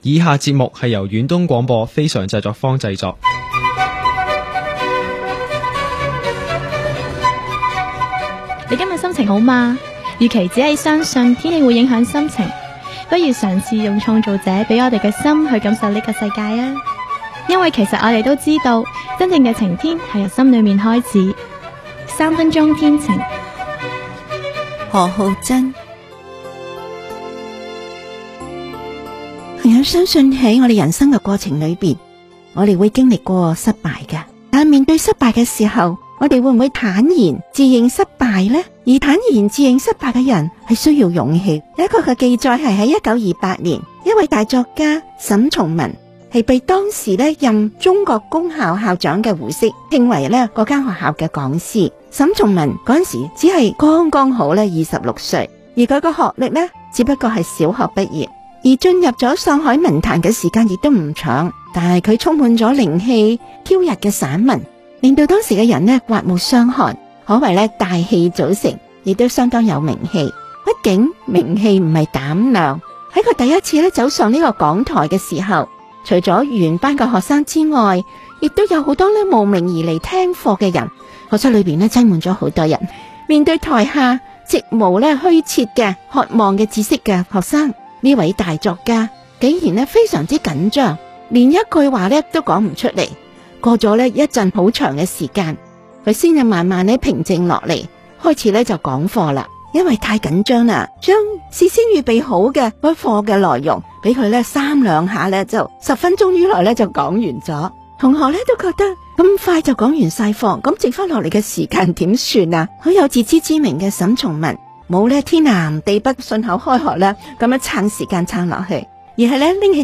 以下節目係由遠東廣播非常製作坊製作。 你今日心情好嗎？與其只係相信天氣會影響心情，不如嘗試用創造者俾我哋嘅心去感受呢個世界啊！因為其實我哋都知道，真正嘅晴天係由心裏面開始。3分鐘天晴。 何浩珍，朋友，相信喺我哋人生嘅過程裏邊，我哋會經歷過失敗嘅。但係面對失敗嘅時候，我哋會唔會坦然自認失敗呢？而坦然自認失敗嘅人係需要勇氣。有一個嘅記載係喺1928年，一位大作家沈從文係被當時任中國公校校長嘅胡適聘為嗰間學校嘅講師。沈從文嗰陣時只係剛剛好26歲，而佢個學歷只不過係小學畢業，而進入咗上海文壇嘅時間亦都唔長，但係佢充滿咗靈氣飄逸嘅散文，令到當時嘅人刮目相看，可謂大器早成，亦都相當有名氣。畢竟名氣唔係膽量，喺佢第一次走上呢個講台嘅時候，除咗原班嘅學生之外，亦都有好多慕名而嚟聽課嘅人。課室裏邊擠滿咗好多人，面對台下直無虛設嘅渴望嘅知識嘅學生，呢位大作家竟然非常之緊張，連一句話都講唔出嚟。過咗一陣好長嘅時間，佢先至慢慢平靜落嚟，開始就講課啦。因為太緊張啦，將事先預備好嘅嗰課嘅內容俾佢3兩下就10分鐘以內就講完咗。同學都覺得咁快就講完晒課，咁剩翻落嚟嘅時間點算啊？好有自知之明嘅沈從文冇天南地北順口開河咁樣撐時間撐落去，而係拎起